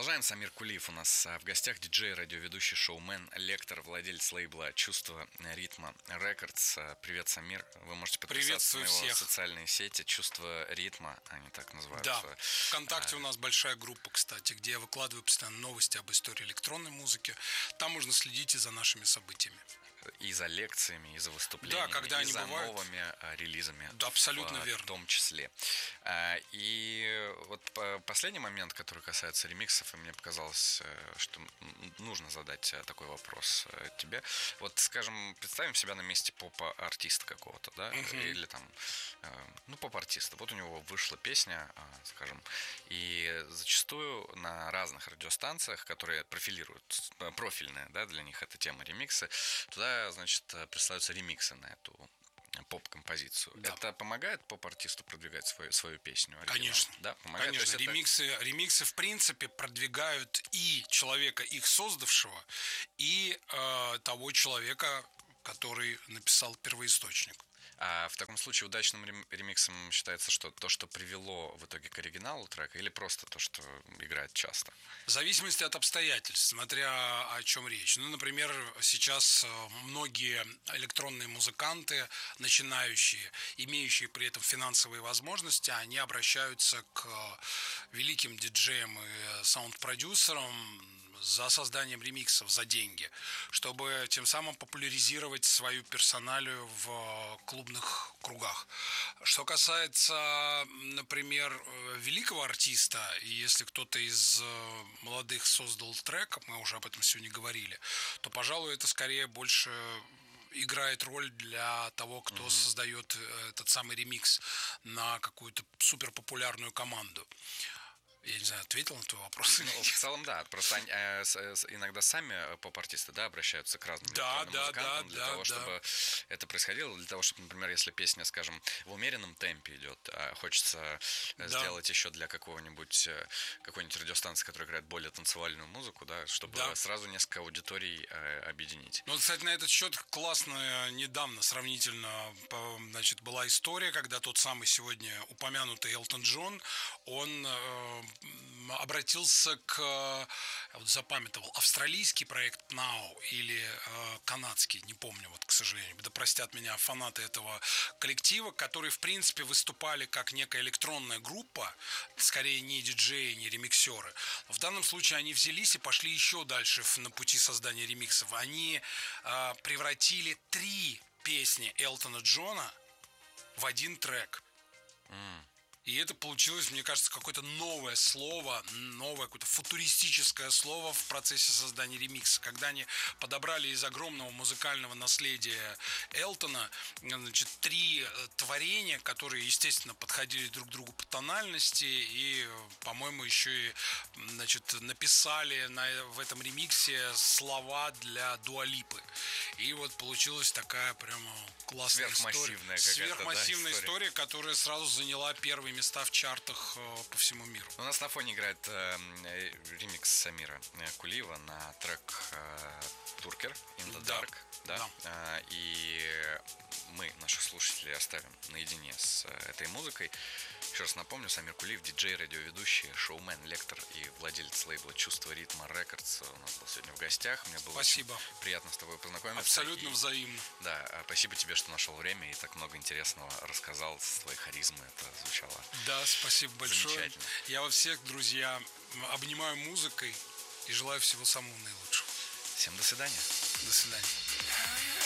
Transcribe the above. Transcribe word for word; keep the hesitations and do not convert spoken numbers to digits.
Продолжаем. Самир Кулиев у нас в гостях, диджей, радиоведущий, шоумен, лектор, владелец лейбла «Чувство ритма Рекордс». Привет, Самир. Вы можете подписаться на его всех социальные сети «Чувство ритма», они так называются. Да, ВКонтакте а... у нас большая группа, кстати, где я выкладываю постоянно новости об истории электронной музыки. Там можно следить и за нашими событиями. И за лекциями, и за выступлениями, да, когда и они за бывают. новыми а, релизами. Да, абсолютно в, верно. В том числе. А, и вот последний момент, который касается ремиксов, и мне показалось, что нужно задать такой вопрос тебе. Вот, скажем, представим себя на месте поп-артиста какого-то, да, uh-huh. или там, ну, поп-артиста. Вот у него вышла песня, скажем, и зачастую на разных радиостанциях, которые профилируют, профильные, да, для них эта тема ремиксы, туда, значит, присылаются ремиксы на эту поп-композицию. Да. Это помогает поп-артисту продвигать свою, свою песню? Оригинал? Конечно. Да, помогает. Конечно. Ремиксы, это... ремиксы, в принципе, продвигают и человека, их создавшего, и э, того человека, который написал первоисточник. А в таком случае удачным ремиксом считается что? То, что привело в итоге к оригиналу трека, или просто то, что играет часто? В зависимости от обстоятельств, смотря о чем речь. Ну, например, сейчас многие электронные музыканты, начинающие, имеющие при этом финансовые возможности, они обращаются к великим диджеям и саунд-продюсерам за созданием ремиксов за деньги, чтобы тем самым популяризировать свою персоналию в клубных кругах. Что касается, например, великого артиста, и если кто-то из молодых создал трек, мы уже об этом сегодня говорили, то, пожалуй, это скорее больше играет роль для того, кто mm-hmm. создает этот самый ремикс на какую-то суперпопулярную команду. Я не знаю, ответил на твой вопрос. Ну, в целом, да. Просто они, э, с, с, иногда сами поп-артисты, да, обращаются к разным да, да, музыкантам да, для да, того, да. чтобы это происходило, для того, чтобы, например, если песня, скажем, в умеренном темпе идет, а хочется да. сделать еще для какого-нибудь какой-нибудь радиостанции, которая играет более танцевальную музыку, да, чтобы да. сразу несколько аудиторий э, объединить. Ну, кстати, на этот счет классно недавно сравнительно, значит, была история, когда тот самый сегодня упомянутый Элтон Джон, он э, обратился к, я вот запамятовал, австралийский проект Now или э, канадский, не помню, вот, к сожалению, да простят меня фанаты этого коллектива, которые, в принципе, выступали как некая электронная группа, скорее не диджеи, не ремиксеры. В данном случае они взялись и пошли еще дальше на пути создания ремиксов. Они э, превратили три песни Элтона Джона в один трек. Mm. И это получилось, мне кажется, какое-то новое слово, новое какое-то футуристическое слово в процессе создания ремикса, когда они подобрали из огромного музыкального наследия Элтона, значит, три творения, которые, естественно, подходили друг к другу по тональности и, по-моему, еще и, значит, написали на, в этом ремиксе слова для Дуа Липы. И вот получилась такая прямо классная сверхмассивная история. Сверхмассивная да, история, которая сразу заняла первый места в чартах э, по всему миру. У нас на фоне играет э, ремикс Самира Кулиева на трек э, Туркер In The да. Dark. Да? Да. Э, и мы, наших слушателей, оставим наедине с э, этой музыкой. Еще раз напомню, Самир Кулиев, диджей, радиоведущий, шоумен, лектор и владелец лейбла «Чувство ритма Рекордс» у нас был сегодня в гостях. Мне было спасибо. Очень приятно с тобой познакомиться. Абсолютно и, взаимно. Да, спасибо тебе, что нашел время и так много интересного рассказал с твоей харизмой. Это звучало Да, спасибо большое. Я вас всех, друзья, обнимаю музыкой и желаю всего самого наилучшего. Всем до свидания. До свидания.